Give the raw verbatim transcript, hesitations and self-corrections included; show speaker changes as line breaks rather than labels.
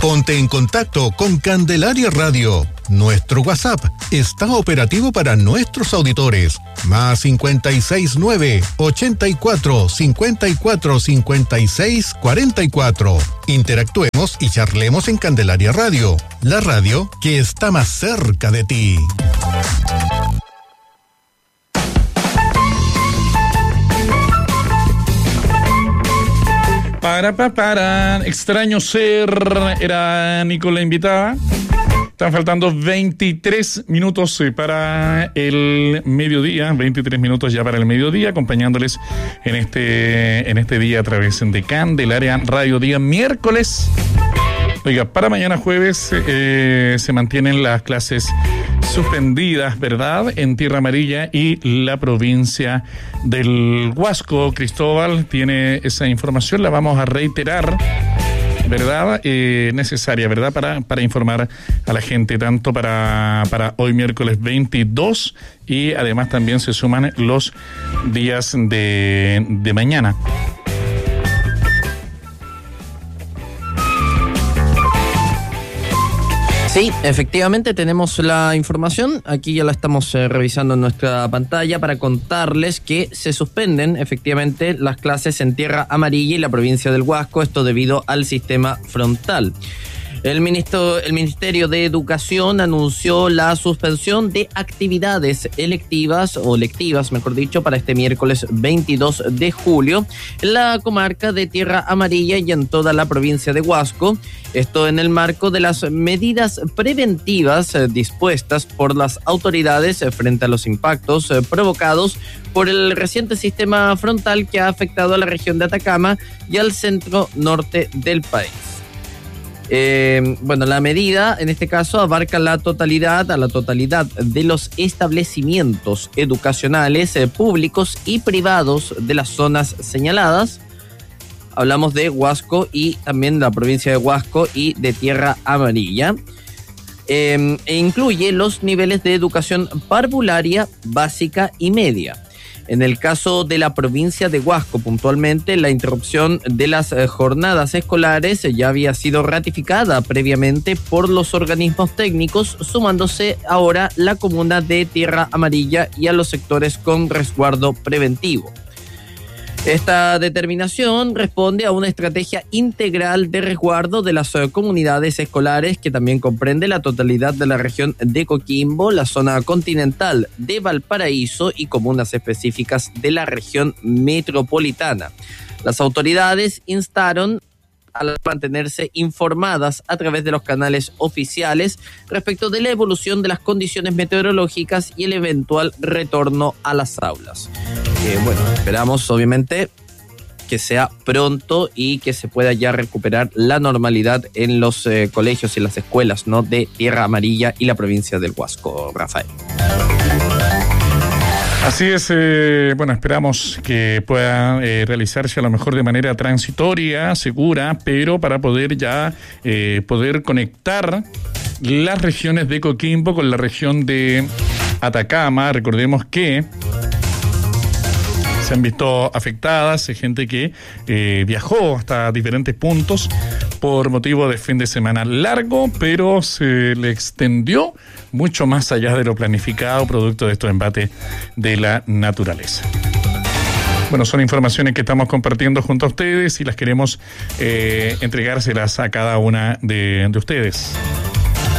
Ponte en contacto con Candelaria Radio. Nuestro WhatsApp está operativo para nuestros auditores. Más cincuenta y seis nueve, ochenta y cuatro, cincuenta y cuatro, cincuenta y seis, cuarenta y cuatro. Interactuemos y charlemos en Candelaria Radio, la radio que está más cerca de ti.
Para, para, para. Extraño ser. Era Nicola invitada. Están faltando veintitrés minutos para el mediodía, veintitrés minutos ya para el mediodía, acompañándoles en este, en este día a través de Candelaria Radio, día miércoles. Oiga, para mañana jueves eh, se mantienen las clases suspendidas, ¿verdad?, en Tierra Amarilla y la provincia del Huasco. Cristóbal tiene esa información, la vamos a reiterar, ¿verdad? Eh, necesaria, ¿verdad? Para, para informar a la gente, tanto para, para hoy miércoles veintidós y además también se suman los días de, de mañana.
Sí, efectivamente tenemos la información, aquí ya la estamos eh, revisando en nuestra pantalla para contarles que se suspenden efectivamente las clases en Tierra Amarilla y la provincia del Huasco, esto debido al sistema frontal. El, ministro, el Ministerio de Educación anunció la suspensión de actividades electivas, o lectivas, mejor dicho, para este miércoles veintidós de julio en la comarca de Tierra Amarilla y en toda la provincia de Huasco. Esto en el marco de las medidas preventivas eh, dispuestas por las autoridades eh, frente a los impactos eh, provocados por el reciente sistema frontal que ha afectado a la región de Atacama y al centro norte del país. Eh, bueno, la medida en este caso abarca la totalidad, a la totalidad de los establecimientos educacionales eh, públicos y privados de las zonas señaladas. Hablamos de Huasco y también la provincia de Huasco y de Tierra Amarilla. Eh, e incluye los niveles de educación parvularia, básica y media. En el caso de la provincia de Huasco, puntualmente, la interrupción de las eh, jornadas escolares ya había sido ratificada previamente por los organismos técnicos, sumándose ahora la comuna de Tierra Amarilla y a los sectores con resguardo preventivo. Esta determinación responde a una estrategia integral de resguardo de las comunidades escolares que también comprende la totalidad de la región de Coquimbo, la zona continental de Valparaíso y comunas específicas de la región metropolitana. Las autoridades instaron a mantenerse informadas a través de los canales oficiales respecto de la evolución de las condiciones meteorológicas y el eventual retorno a las aulas. Eh, bueno, esperamos obviamente que sea pronto y que se pueda ya recuperar la normalidad en los eh, colegios y las escuelas, ¿no?, de Tierra Amarilla y la provincia del Huasco, Rafael.
Así es, eh, bueno, esperamos que pueda eh, realizarse a lo mejor de manera transitoria, segura, pero para poder ya eh, poder conectar las regiones de Coquimbo con la región de Atacama. Recordemos que se han visto afectadas, hay gente que eh, viajó hasta diferentes puntos por motivo de fin de semana largo, pero se le extendió mucho más allá de lo planificado, producto de estos embates de la naturaleza. Bueno, son informaciones que estamos compartiendo junto a ustedes y las queremos eh, entregárselas a cada una de, de ustedes.